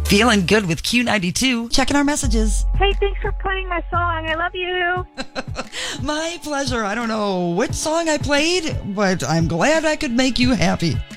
Feeling good with Q92. Checking our messages. Hey, thanks for playing my song. I love you. My pleasure. I don't know which song I played, but I'm glad I could make you happy.